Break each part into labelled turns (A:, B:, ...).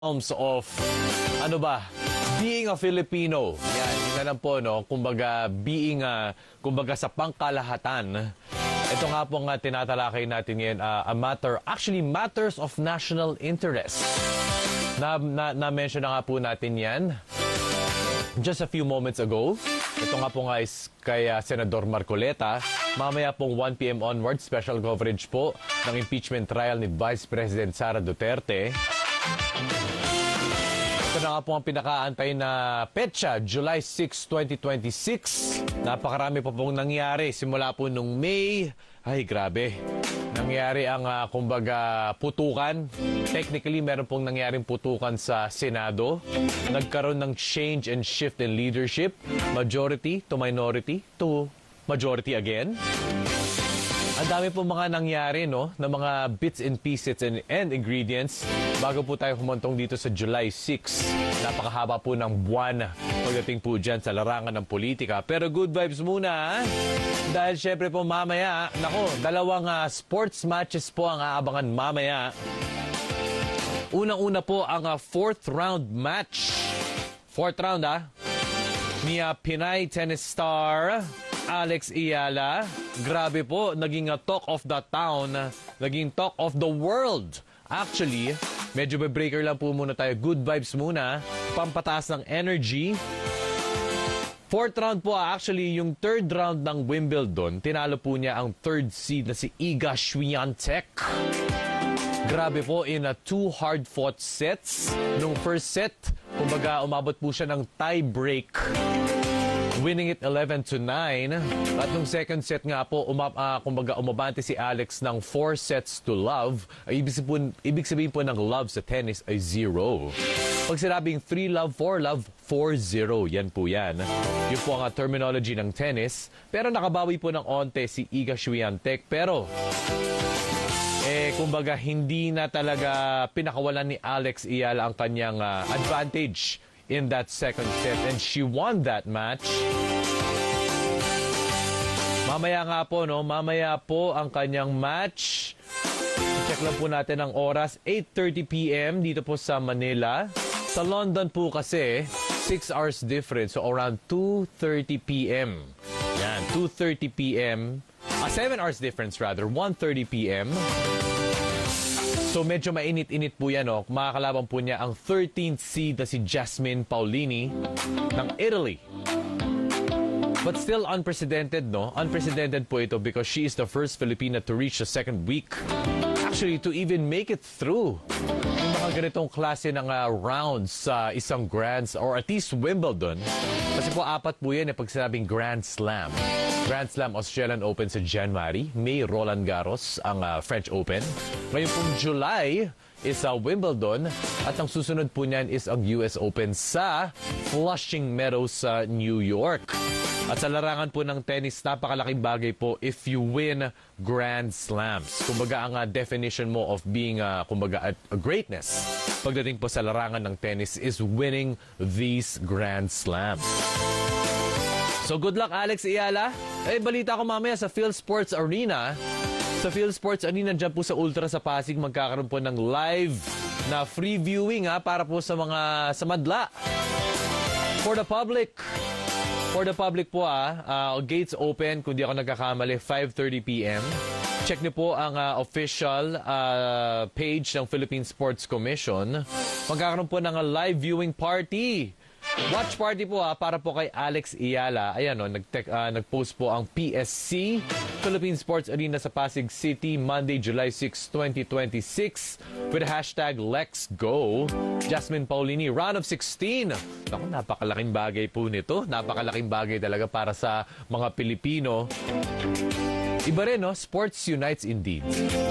A: of being a Filipino. Yan, yun na lang po, no? Kumbaga, kumbaga sa pangkalahatan. Ito nga po nga tinatalakay natin ngayon, matters of national interest. Na-mention na nga po natin yan just a few moments ago. Ito nga po nga is kay Senador Marcoleta. Mamaya pong 1 p.m. onward, special coverage po ng impeachment trial ni Vice President Sara Duterte. Ito na nga po ang pinakaantay na petsa, July 6, 2026. Napakarami pa pong nangyari simula po nung May. Ay, grabe. Nangyari ang, kumbaga, putukan. Technically, meron pong nangyaring putukan sa Senado. Nagkaroon ng change and shift in leadership. Majority to minority to majority again. Ang dami po mga nangyari, no? Na mga bits and pieces and ingredients bago po tayo humantong dito sa July 6. Napakahaba po ng buwan pagdating po dyan sa larangan ng politika. Pero good vibes muna, dahil syempre po mamaya, dalawang sports matches po ang aabangan mamaya. Unang-una po ang fourth round match. Fourth round, ni Pinay tennis star Alex Eala. Grabe po, naging talk of the town, naging talk of the world. Actually, medyo breaker lang po muna tayo. Good vibes muna, pampataas ng energy. Fourth round po, actually, yung third round ng Wimbledon, tinalo po niya ang third seed na si Iga Swiatek. Grabe po, in 2 hard-fought sets. Nung first set, kumbaga, umabot po siya ng tie break, winning it 11-9. At nung second set nga po, kumbaga umabante si Alex ng 4 sets to love. Ibig sabihin po ng love sa tennis ay 0. Pag sinabing 3 love, 4-0. Yan po yan. Yun po ang terminology ng tennis. Pero nakabawi po ng onte si Iga Swiatek. Pero, kumbaga hindi na talaga pinakawalan ni Alex Eala ang kanyang advantage in that second set, and she won that match. Mamaya nga po, no? Mamaya po ang kanyang match. Check lang po natin ang oras. 8:30 p.m. dito po sa Manila. Sa London po kasi, 6 hours difference. So around 2:30 p.m. Yan, 2:30 p.m. 7 hours difference rather. 1:30 p.m. So medyo mainit-init po yan, no? Makakalaban po niya ang 13th seed na si Jasmine Paolini ng Italy. But still unprecedented, no? Unprecedented po ito because she is the first Filipina to reach the second week. Actually, to even make it through yung mga ganitong klase ng rounds sa isang Grands or at least Wimbledon. Kasi po 4 po yan pag sinabing Grand Slam. Grand Slam Australian Open sa January, May Roland Garros ang French Open. Ngayon pong July is Wimbledon at ang susunod po niyan is ang US Open sa Flushing Meadows sa New York. At sa larangan po ng tennis, napakalaking bagay po if you win Grand Slams. Kumbaga ang definition mo of being kumbaga a greatness pagdating po sa larangan ng tennis is winning these Grand Slams. So good luck, Alex Eala. Balita ko mamaya sa PhilSports Arena. Sa PhilSports Arena, dyan po sa Ultra sa Pasig, magkakaroon po ng live na free viewing para po sa mga sa madla. For the public. For the public po gates open, kung di ako nagkakamali, 5:30 p.m. Check niyo po ang official page ng Philippine Sports Commission. Magkakaroon po ng live viewing party. Watch party po para po kay Alex Eala. Ayan nag-post po ang PSC, Philippine Sports Arena sa Pasig City, Monday, July 6, 2026 with hashtag Let's Go. Jasmine Paolini, round of 16. Naku, napakalaking bagay po nito. Napakalaking bagay talaga para sa mga Pilipino. Iba rin, no? Sports unites indeed.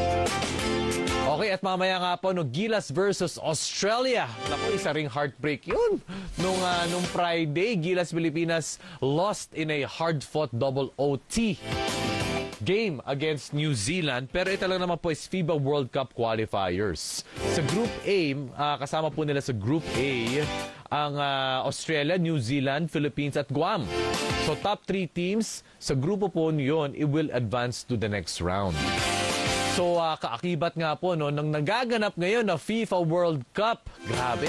A: Okay, at mamaya nga po, Gilas versus Australia. Naku, isa ring heartbreak yun. Nung Friday, Gilas Pilipinas lost in a hard-fought double OT game against New Zealand. Pero ito lang naman po is FIBA World Cup qualifiers. Sa Group A, kasama po nila sa Group A ang Australia, New Zealand, Philippines at Guam. So top 3 teams sa grupo po niyon, it will advance to the next round. So, kaakibat nga po no, ng nagaganap ngayon na FIFA World Cup. Grabe,